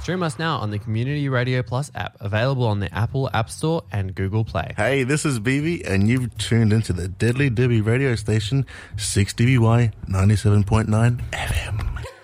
Stream us now on the Community Radio Plus app, available on the Apple App Store and Google Play. Hey, this is BB, and you've tuned into the Deadly Debbie radio station, 6DBY 97.9 FM.